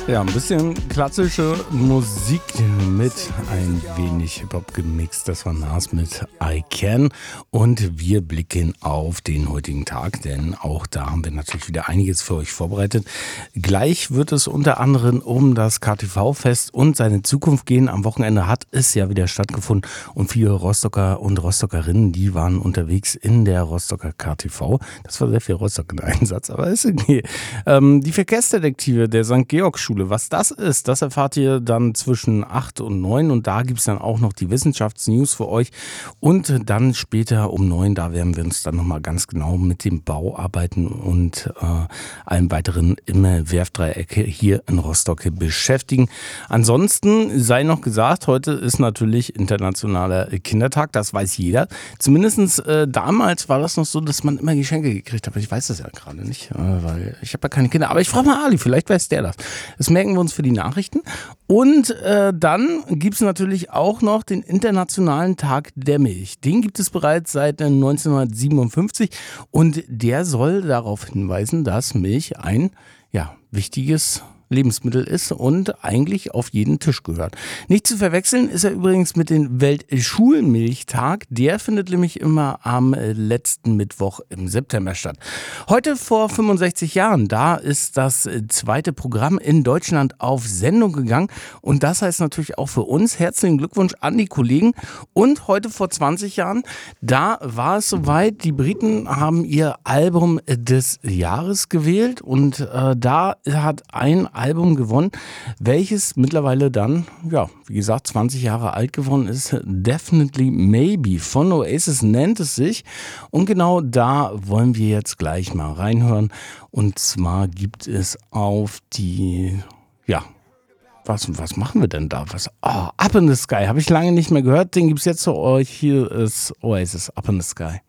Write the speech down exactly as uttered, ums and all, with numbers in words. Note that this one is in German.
Ja, ein bisschen klassische Musik mit ein wenig Hip-Hop gemixt. Das war Nas mit I Can. Und wir blicken auf den heutigen Tag, denn auch da haben wir natürlich wieder einiges für euch vorbereitet. Gleich wird es unter anderem um das K T V-Fest und seine Zukunft gehen. Am Wochenende hat es ja wieder stattgefunden und viele Rostocker und Rostockerinnen, die waren unterwegs in der Rostocker K T V. Das war sehr viel Rostock in Einsatz, aber ist okay. Ähm, die Verkehrsdetektive der Sankt Georg-Schule, was das ist, das erfahrt ihr dann zwischen acht und neun und da gibt es dann auch noch die Wissenschaftsnews für euch und dann später um neun, da werden wir uns dann nochmal ganz genau mit dem Bauarbeiten und äh, allem weiteren im Werftdreieck hier in Rostock beschäftigen. Ansonsten sei noch gesagt, heute ist natürlich Internationaler Kindertag, das weiß jeder. Zumindest äh, damals war das noch so, dass man immer Geschenke gekriegt hat, aber ich weiß das ja gerade nicht, äh, weil ich habe ja keine Kinder, aber ich frage mal Ali, vielleicht weiß der das. Das merken wir uns für die Nachrichten. Und äh, dann gibt es natürlich auch noch den Internationalen Tag der Milch. Den gibt es bereits seit neunzehnhundertsiebenundfünfzig und der soll darauf hinweisen, dass Milch ein ja, wichtiges Lebensmittel ist und eigentlich auf jeden Tisch gehört. Nicht zu verwechseln ist er übrigens mit dem Weltschulmilchtag. Der findet nämlich immer am letzten Mittwoch im September statt. Heute vor fünfundsechzig Jahren, da ist das zweite Programm in Deutschland auf Sendung gegangen und das heißt natürlich auch für uns herzlichen Glückwunsch an die Kollegen. Und heute vor zwanzig Jahren, da war es soweit, die Briten haben ihr Album des Jahres gewählt und äh, da hat ein Album gewonnen, welches mittlerweile dann, ja, wie gesagt, zwanzig Jahre alt geworden ist. Definitely Maybe von Oasis nennt es sich. Und genau da wollen wir jetzt gleich mal reinhören. Und zwar gibt es auf die, ja, was, was machen wir denn da? Was? Oh, Up in the Sky, habe ich lange nicht mehr gehört. Den gibt es jetzt für euch. Hier ist Oasis, Up in the Sky.